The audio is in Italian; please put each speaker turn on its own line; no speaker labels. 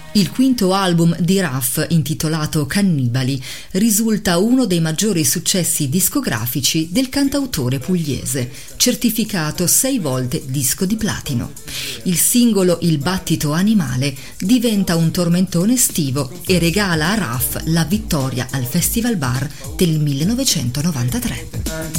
Il quinto album di Raf, intitolato Cannibali, risulta uno dei maggiori successi discografici del cantautore pugliese, certificato 6 volte disco di platino. Il singolo Il battito animale diventa un tormentone estivo e regala a Raf la vittoria al Festival Bar del 1993.